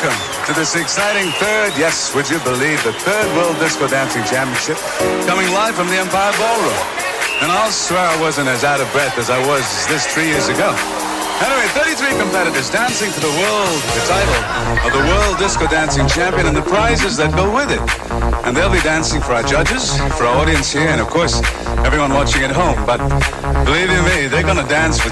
welcome to this exciting third, yes, would you believe, the third World Disco Dancing Championship, coming live from the Empire Ballroom. And I'll swear I wasn't as out of breath as I was this 3 years ago. Anyway, 33 competitors dancing for the title of the World Disco Dancing Champion and the prizes that go with it. And they'll be dancing for our judges, for our audience here, and of course, everyone watching at home. But believe you me, they're gonna dance for